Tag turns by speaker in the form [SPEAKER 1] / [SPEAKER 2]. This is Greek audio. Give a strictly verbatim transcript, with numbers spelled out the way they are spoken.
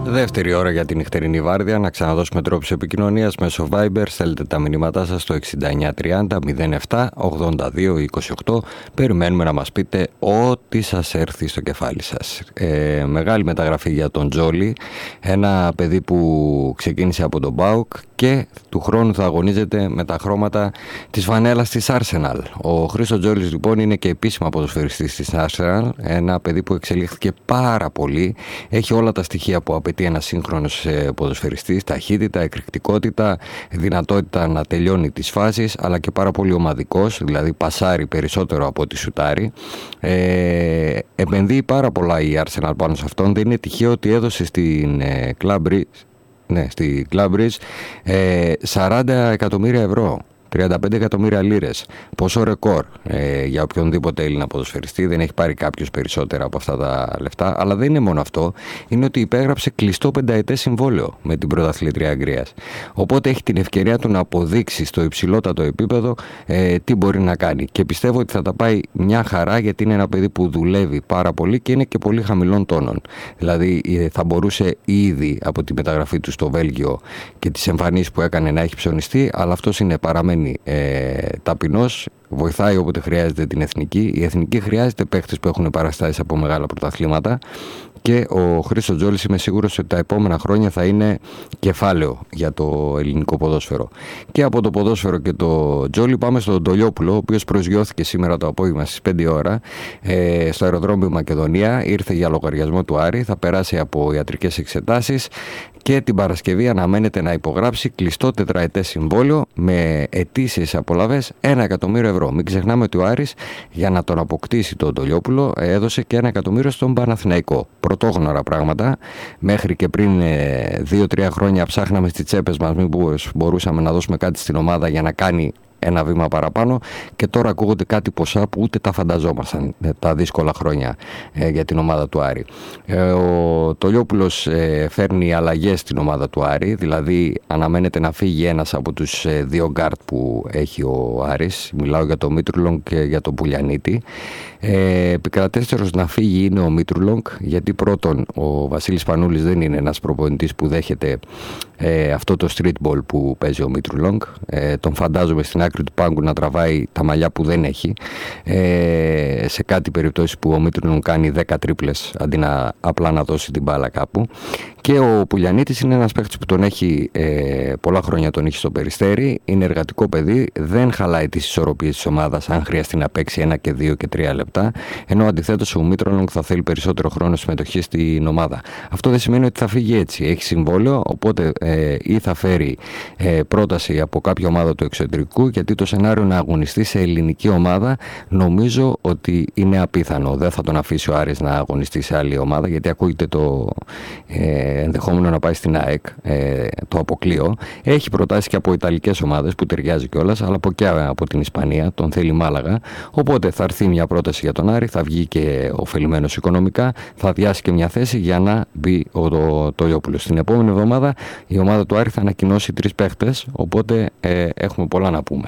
[SPEAKER 1] Δεύτερη ώρα για την νυχτερινή βάρδια. Να ξαναδώσουμε τρόπους επικοινωνίας μέσω Viber. Στέλνετε τα μηνύματά σας στο εξήντα εννιά τριάντα μηδέν επτά ογδόντα δύο είκοσι οκτώ. Περιμένουμε να μας πείτε ό,τι σας έρθει στο κεφάλι σας. Ε, μεγάλη μεταγραφή για τον Τζόλι, ένα παιδί που ξεκίνησε από τον ΠΑΟΚ και του χρόνου θα αγωνίζεται με τα χρώματα της φανέλας της Arsenal. Ο Χρήστος Τζόλις λοιπόν είναι και επίσημα ποδοσφαιριστής της Arsenal, ένα παιδί που εξελίχθηκε πάρα πολύ, έχει όλα τα στοιχεία που απαιτεί ένας σύγχρονος ποδοσφαιριστής, ταχύτητα, εκρηκτικότητα, δυνατότητα να τελειώνει τις φάσεις, αλλά και πάρα πολύ ομαδικός, δηλαδή πασάρει περισσότερο από ό,τι σουτάρει. Ε, επενδύει πάρα πολλά η Arsenal πάνω σε αυτόν. Δεν είναι τυχαίο ότι έδωσε στην ε, Club Bridge, ναι, στη Club Bridge ε, σαράντα εκατομμύρια ευρώ. τριάντα πέντε εκατομμύρια λίρες. Ποσό ρεκόρ ε, για οποιονδήποτε Έλληνα ποδοσφαιριστή. Δεν έχει πάρει κάποιος περισσότερα από αυτά τα λεφτά. Αλλά δεν είναι μόνο αυτό. Είναι ότι υπέγραψε κλειστό πενταετές συμβόλαιο με την πρωταθλήτρια Αγγλίας. Οπότε έχει την ευκαιρία του να αποδείξει στο υψηλότατο επίπεδο ε, τι μπορεί να κάνει. Και πιστεύω ότι θα τα πάει μια χαρά, γιατί είναι ένα παιδί που δουλεύει πάρα πολύ και είναι και πολύ χαμηλών τόνων. Δηλαδή ε, θα μπορούσε ήδη από τη μεταγραφή του στο Βέλγιο και τις εμφανίσεις που έκανε να έχει ψωνιστεί, αλλά αυτός είναι παραμένει Ε, ταπεινός, βοηθάει όποτε χρειάζεται την εθνική. Η εθνική χρειάζεται παίχτες που έχουν παραστάσεις από μεγάλα πρωταθλήματα και ο Χρήστος Τζόλις είμαι σίγουρος ότι τα επόμενα χρόνια θα είναι κεφάλαιο για το ελληνικό ποδόσφαιρο. Και από το ποδόσφαιρο και το Τζόλι πάμε στον Ντολιόπουλο, ο οποίος προσγειώθηκε σήμερα το απόγευμα στις πέντε ώρα ε, στο αεροδρόμιο Μακεδονία. Ήρθε για λογαριασμό του Άρη, θα περάσει από ιατρικές εξετάσεις και την Παρασκευή αναμένεται να υπογράψει κλειστό τετραετές συμβόλαιο με αιτήσεις απολαβές ένα εκατομμύριο ευρώ. Μην ξεχνάμε ότι ο Άρης για να τον αποκτήσει τον Ντολιόπουλο έδωσε και ένα εκατομμύριο στον Παναθηναϊκό. Πρωτόγνωρα πράγματα. Μέχρι και πριν δύο τρία χρόνια ψάχναμε στις τσέπες μας μήπως μπορούσαμε να δώσουμε κάτι στην ομάδα για να κάνει ένα βήμα παραπάνω, και τώρα ακούγονται κάτι ποσά που ούτε τα φανταζόμασταν τα δύσκολα χρόνια ε, για την ομάδα του Άρη. Ε, ο Ντολιόπουλος ε, φέρνει αλλαγές στην ομάδα του Άρη, δηλαδή αναμένεται να φύγει ένας από τους ε, δύο γκάρτ που έχει ο Άρης. Μιλάω για τον Μήτρουλονγκ και για τον Πουλιανίτη. Ε, επικρατέστερος να φύγει είναι ο Μήτρουλονγκ, γιατί πρώτον ο Βασίλης Πανούλης δεν είναι ένας προπονητής που δέχεται ε, αυτό το street ball που παίζει ο Μήτρουλονγκ. Ε, τον φαντάζομαι στην άκρη του πάγκου να τραβάει τα μαλλιά που δεν έχει, ε, σε κάτι περιπτώσει που ο Μήτρουλονγκ κάνει δέκα τρίπλες αντί να απλά να δώσει την μπάλα κάπου. Και ο Πουλιανίτης είναι ένας παίκτης που τον έχει ε, πολλά χρόνια, τον έχει στο Περιστέρι, είναι εργατικό παιδί, δεν χαλάει τις ισορροπίες της ομάδας αν χρειαστεί να παίξει ένα και δύο και τρία λεπτά, ενώ αντιθέτως ο Μήτρουλονγκ θα θέλει περισσότερο χρόνο συμμετοχή στην ομάδα. Αυτό δεν σημαίνει ότι θα φύγει έτσι, έχει συμβόλαιο, οπότε ε, ή θα φέρει ε, πρόταση από κάποια ομάδα του εξωτερικού, γιατί το σενάριο να αγωνιστεί σε ελληνική ομάδα νομίζω ότι είναι απίθανο. Δεν θα τον αφήσει ο Άρης να αγωνιστεί σε άλλη ομάδα, γιατί ακούγεται το ε, ενδεχόμενο να πάει στην ΑΕΚ, ε, το αποκλείω. Έχει προτάσει και από ιταλικές ομάδες που ταιριάζει κιόλας, αλλά από και από την Ισπανία, τον θέλει Μάλαγα. Οπότε θα έρθει μια πρόταση για τον Άρη, θα βγει και ωφελημένος οικονομικά, θα αδειάσει και μια θέση για να μπει ο Ντολιόπουλος. Την επόμενη εβδομάδα η ομάδα του Άρη θα ανακοινώσει τρεις παίχτες, οπότε ε, έχουμε πολλά να πούμε.